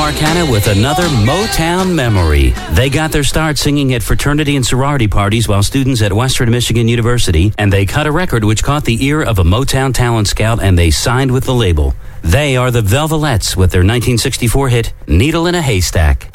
Mark Hanna with another Motown memory. They got their start singing at fraternity and sorority parties while students at Western Michigan University, and they cut a record which caught the ear of a Motown talent scout, and they signed with the label. They are the Velvelettes with their 1964 hit, Needle in a Haystack.